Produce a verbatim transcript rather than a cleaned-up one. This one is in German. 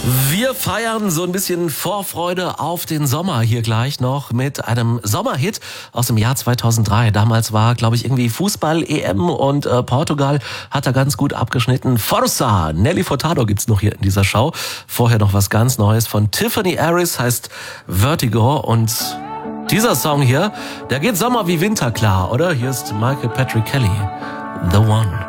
Wir feiern so ein bisschen Vorfreude auf den Sommer hier gleich noch mit einem Sommerhit aus dem Jahr zweitausenddrei. Damals war, glaube ich, irgendwie Fußball-E M und äh, Portugal hat da ganz gut abgeschnitten. Forza! Nelly Furtado gibt's noch hier in dieser Show. Vorher noch was ganz Neues von Tiffany Harris, heißt Vertigo. Und dieser Song hier, der geht Sommer wie Winter klar, oder? Hier ist Michael Patrick Kelly, The One.